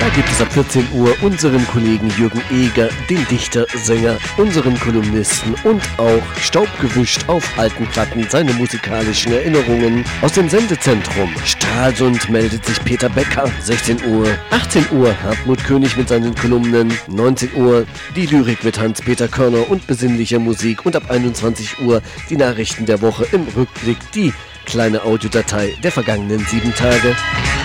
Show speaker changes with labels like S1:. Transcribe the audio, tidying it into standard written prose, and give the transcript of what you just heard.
S1: gibt es ab 14 Uhr unseren Kollegen Jürgen Eger, den Dichter, Sänger, unseren Kolumnisten und auch staubgewischt auf alten Platten seine musikalischen Erinnerungen. Aus dem Sendezentrum Stralsund meldet sich Peter Becker, 16 Uhr. 18 Uhr Hartmut König mit seinen Kolumnen. 19 Uhr die Lyrik mit Hans-Peter Körner und besinnlicher Musik. Und ab 21 Uhr die Nachrichten der Woche im Rückblick, die kleine Audiodatei der vergangenen 7 Tage.